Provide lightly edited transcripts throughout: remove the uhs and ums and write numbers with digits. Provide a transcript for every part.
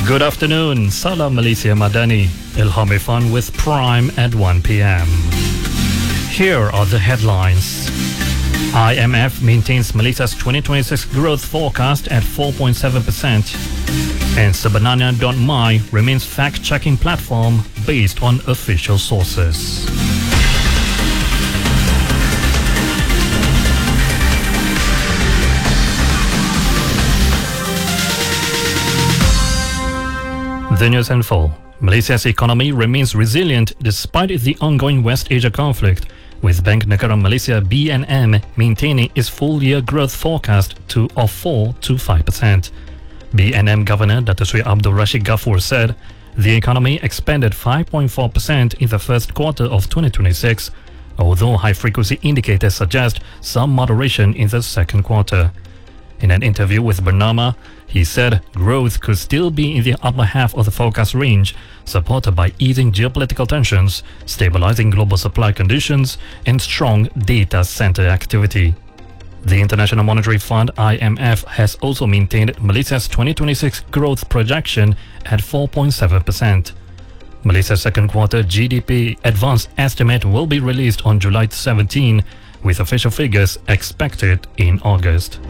Good afternoon, Salam Malaysia Madani, Ilham Irfan with Prime at 1 p.m. Here are the headlines. IMF maintains Malaysia's 2026 growth forecast at 4.7%. And Sebenarnya.my remains fact-checking platform based on official sources. The news in full. Malaysia's economy remains resilient despite the ongoing West Asia conflict, with Bank Negara Malaysia BNM maintaining its full-year growth forecast of 4 to 5%. BNM Governor Dato Sri Abdul Rashid Ghaffur said the economy expanded 5.4% in the first quarter of 2026, although high-frequency indicators suggest some moderation in the second quarter. In an interview with Bernama, he said growth could still be in the upper half of the forecast range, supported by easing geopolitical tensions, stabilizing global supply conditions, and strong data center activity. The International Monetary Fund (IMF) has also maintained Malaysia's 2026 growth projection at 4.7%. Malaysia's second quarter GDP advance estimate will be released on July 17, with official figures expected in August.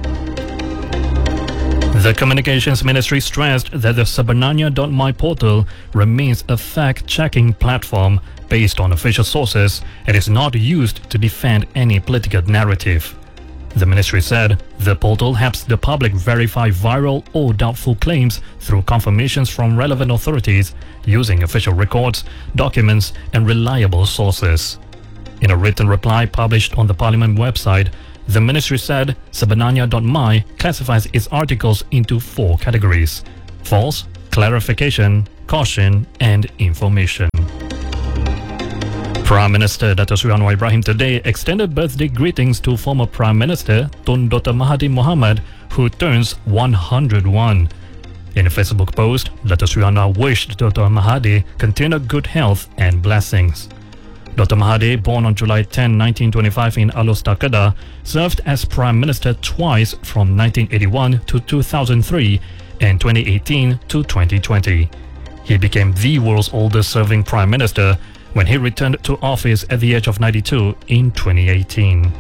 The Communications Ministry stressed that the Sebenarnya.my portal remains a fact-checking platform based on official sources and is not used to defend any political narrative. The ministry said the portal helps the public verify viral or doubtful claims through confirmations from relevant authorities using official records, documents, and reliable sources. In a written reply published on the Parliament website, the ministry said Sebenarnya.my classifies its articles into 4 categories: false, clarification, caution, and information. Prime Minister Dato Sri Anwar Ibrahim today extended birthday greetings to former Prime Minister Tun Dr. Mahathir Mohamad, who turns 101. In a Facebook post, Dato Sri Anwar wished Dr. Mahathir continued good health and blessings. Dr. Mahathir, born on July 10, 1925 in Alor Setar Kedah, served as Prime Minister twice from 1981 to 2003 and 2018 to 2020. He became the world's oldest serving Prime Minister when he returned to office at the age of 92 in 2018.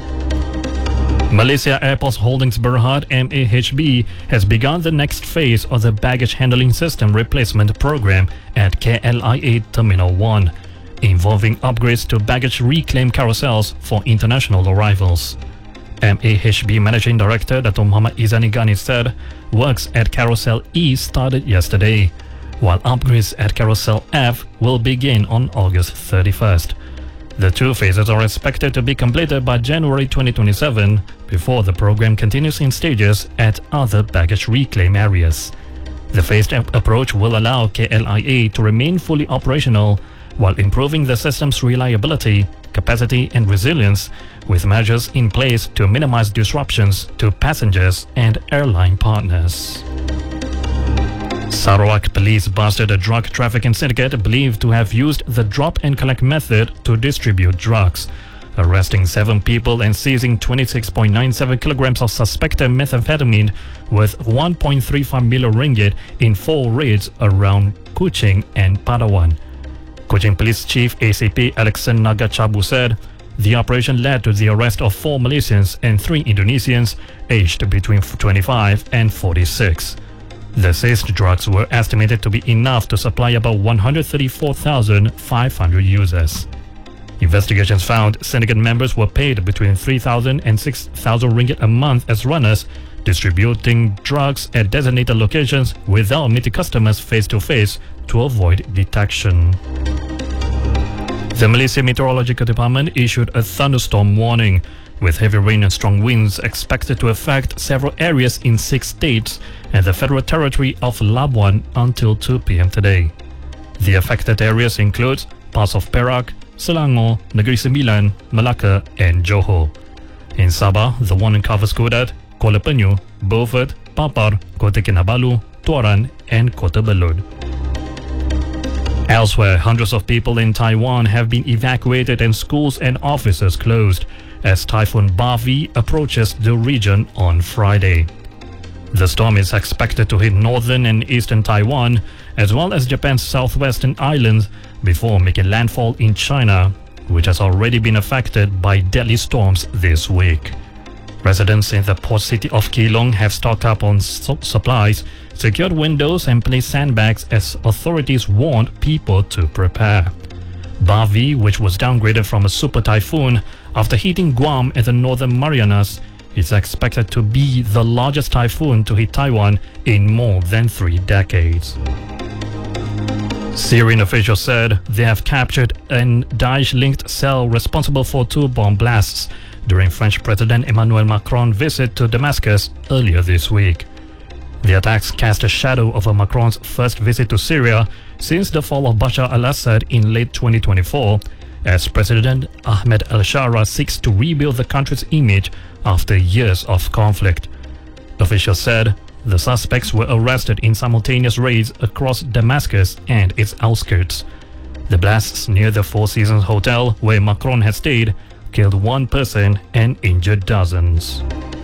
Malaysia Airports Holdings Berhad MAHB has begun the next phase of the baggage handling system replacement program at KLIA Terminal 1. Involving upgrades to baggage reclaim carousels for international arrivals. MAHB Managing Director Dato Muhammad Izani Ghani said works at Carousel E started yesterday, while upgrades at Carousel F will begin on August 31st. The 2 phases are expected to be completed by January 2027 before the program continues in stages at other baggage reclaim areas. The phased approach will allow KLIA to remain fully operational while improving the system's reliability, capacity and resilience, with measures in place to minimize disruptions to passengers and airline partners. Sarawak police busted a drug trafficking syndicate believed to have used the drop and collect method to distribute drugs, arresting 7 people and seizing 26.97 kilograms of suspected methamphetamine worth 1.35 million ringgit in 4 raids around Kuching and Palawan. Kuching Police Chief ACP Alexan Nagachabu said the operation led to the arrest of 4 Malaysians and 3 Indonesians aged between 25 and 46. The seized drugs were estimated to be enough to supply about 134,500 users. Investigations found syndicate members were paid between 3,000 and 6,000 ringgit a month as runners, distributing drugs at designated locations without meeting customers face-to-face to avoid detection. The Malaysia Meteorological Department issued a thunderstorm warning, with heavy rain and strong winds expected to affect several areas in 6 states and the Federal Territory of Labuan until 2 p.m. today. The affected areas include parts of Perak, Selangor, Negeri Sembilan, Melaka and Johor. In Sabah, the warning covers Kudat, Kuala Penyu, Beaufort, Papar, Kota Kinabalu, Tuaran and Kota Belud. Elsewhere, hundreds of people in Taiwan have been evacuated and schools and offices closed as Typhoon Bavi approaches the region on Friday. The storm is expected to hit northern and eastern Taiwan, as well as Japan's southwestern islands, before making landfall in China, which has already been affected by deadly storms this week. Residents in the port city of Keelung have stocked up on supplies, secured windows and placed sandbags as authorities warned people to prepare. Bavi, which was downgraded from a super typhoon after hitting Guam and the Northern Marianas, is expected to be the largest typhoon to hit Taiwan in more than 3 decades. Syrian officials said they have captured a Daesh-linked cell responsible for 2 bomb blasts during French President Emmanuel Macron's visit to Damascus earlier this week. The attacks cast a shadow over Macron's first visit to Syria since the fall of Bashar al-Assad in late 2024, as President Ahmed al-Shara seeks to rebuild the country's image after years of conflict. Officials said the suspects were arrested in simultaneous raids across Damascus and its outskirts. The blasts near the Four Seasons Hotel, where Macron had stayed, killed 1 person and injured dozens.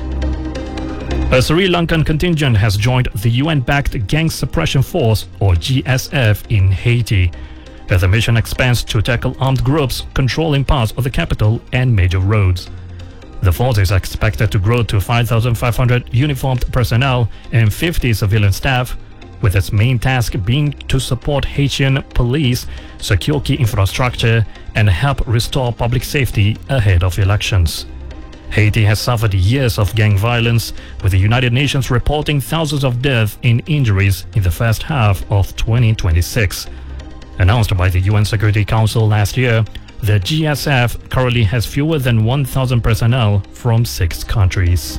A Sri Lankan contingent has joined the UN-backed Gang Suppression Force, or GSF, in Haiti, as the mission expands to tackle armed groups controlling parts of the capital and major roads. The force is expected to grow to 5,500 uniformed personnel and 50 civilian staff, with its main task being to support Haitian police, secure key infrastructure, and help restore public safety ahead of elections. Haiti has suffered years of gang violence, with the United Nations reporting thousands of deaths and injuries in the first half of 2026. Announced by the UN Security Council last year, the GSF currently has fewer than 1,000 personnel from 6 countries.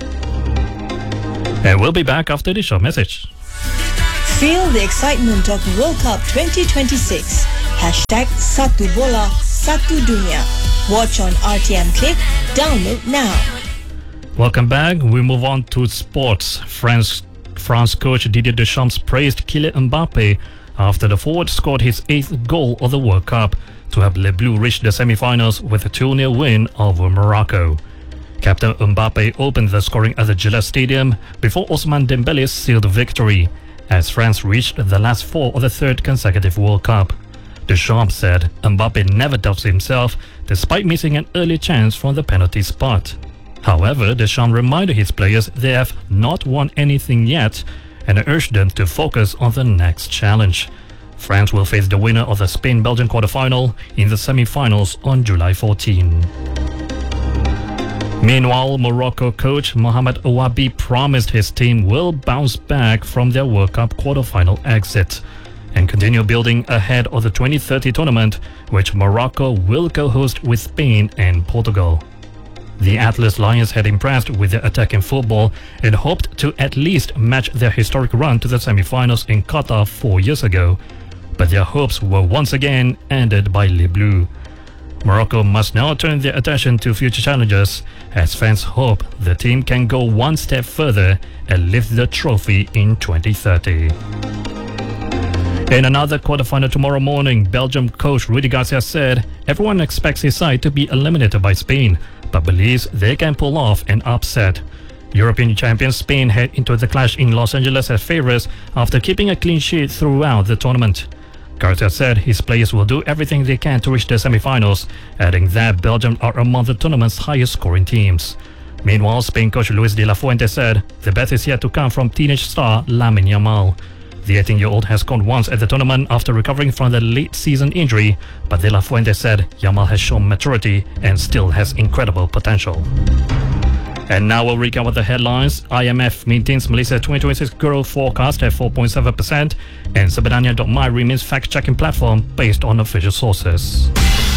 And we'll be back after this short message. Feel the excitement of World Cup 2026. #Satu Bola, Satu Dunia. Watch on RTM Click. Download now. Welcome back. We move on to sports. France coach Didier Deschamps praised Kylian Mbappe after the forward scored his 8th goal of the World Cup to help Les Bleus reach the semi-finals with a 2-0 win over Morocco. Captain Mbappe opened the scoring at the Gillette Stadium before Ousmane Dembélé sealed victory, as France reached the last 4 of the 3rd consecutive World Cup. Deschamps said Mbappe never doubts himself despite missing an early chance from the penalty spot. However, Deschamps reminded his players they have not won anything yet and urged them to focus on the next challenge. France will face the winner of the Spain-Belgium quarterfinal in the semi-finals on July 14. Meanwhile, Morocco coach Mohamed Ouabi promised his team will bounce back from their World Cup quarterfinal exit and continue building ahead of the 2030 tournament, which Morocco will co-host with Spain and Portugal. The Atlas Lions had impressed with their attacking football and hoped to at least match their historic run to the semi-finals in Qatar 4 years ago, but their hopes were once again ended by Les Bleus. Morocco must now turn their attention to future challenges, as fans hope the team can go one step further and lift the trophy in 2030. In another quarterfinal tomorrow morning, Belgium coach Rudi Garcia said everyone expects his side to be eliminated by Spain, but believes they can pull off an upset. European champions Spain head into the clash in Los Angeles as favorites after keeping a clean sheet throughout the tournament. Garcia said his players will do everything they can to reach the semi-finals, adding that Belgium are among the tournament's highest scoring teams. Meanwhile, Spain coach Luis de la Fuente said the best is yet to come from teenage star Lamine Yamal. The 18-year-old has scored once at the tournament after recovering from the late-season injury, but De La Fuente said Yamal has shown maturity and still has incredible potential. And now we'll recap with the headlines. IMF maintains Malaysia 2026 growth forecast at 4.7%, and Sebenarnya.my remains fact-checking platform based on official sources.